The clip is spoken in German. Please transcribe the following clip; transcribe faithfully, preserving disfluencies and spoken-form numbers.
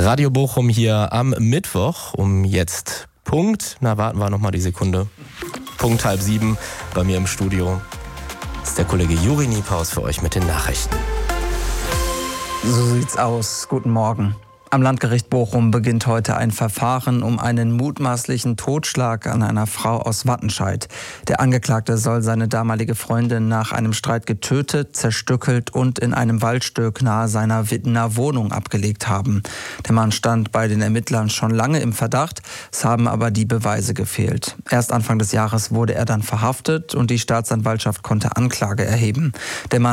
Radio Bochum hier am Mittwoch um jetzt Punkt, na warten wir nochmal die Sekunde, Punkt halb sieben bei mir im Studio ist der Kollege Juri Niepaus für euch mit den Nachrichten. So sieht's aus. Guten Morgen. Am Landgericht Bochum beginnt heute ein Verfahren um einen mutmaßlichen Totschlag an einer Frau aus Wattenscheid. Der Angeklagte soll seine damalige Freundin nach einem Streit getötet, zerstückelt und in einem Waldstück nahe seiner Wittener Wohnung abgelegt haben. Der Mann stand bei den Ermittlern schon lange im Verdacht, es haben aber die Beweise gefehlt. Erst Anfang des Jahres wurde er dann verhaftet und die Staatsanwaltschaft konnte Anklage erheben. Der Mann